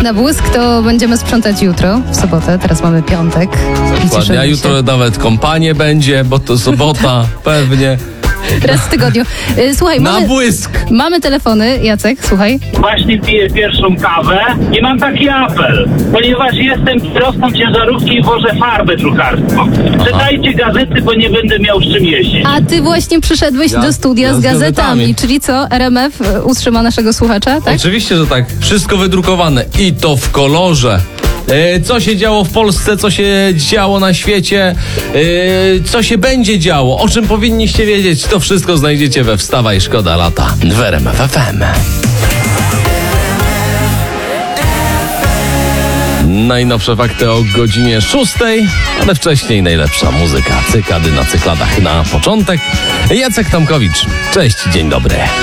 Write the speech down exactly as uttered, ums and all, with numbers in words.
na błysk, to będziemy sprzątać jutro, w sobotę. Teraz mamy piątek. Dokładnie, a jutro nawet kompanie będzie, bo to sobota, pewnie. Raz w tygodniu. Słuchaj, Na mamy, błysk! mamy telefony. Jacek, słuchaj. Właśnie piję pierwszą kawę i mam taki apel, ponieważ jestem kierowcą ciężarówki i wożę farbę drukarstwo. Czytajcie gazety, bo nie będę miał z czym jeździć. A ty właśnie przyszedłeś Ja- do studia ja z z gazetami, gazetami. czyli co? R M F y, utrzyma naszego słuchacza, tak? Oczywiście, że tak. Wszystko wydrukowane i to w kolorze. E, Co się działo w Polsce, co się działo na świecie, e, co się będzie działo, o czym powinniście wiedzieć, to wszystko znajdziecie we Wstawaj Szkoda Lata w R M F F M. Najnowsze fakty o godzinie szóstej, ale wcześniej najlepsza muzyka. Cykady na cykladach na początek. Jacek Tomkowicz. Cześć, dzień dobry.